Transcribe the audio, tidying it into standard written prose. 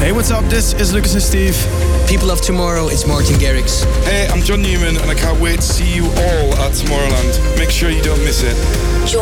Hey, what's up? This is Lucas and Steve. People of Tomorrow, it's Martin Garrix. Hey, I'm John Newman and I can't wait to see you all at Tomorrowland. Make sure you don't miss it.